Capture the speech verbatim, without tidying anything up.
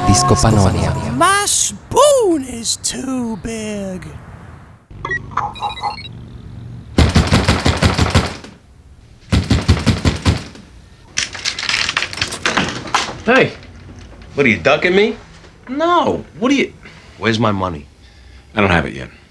Disco Panonia. My spoon is too big. Hey, what are you ducking me? No. What are you? Where's my money? I don't have it yet.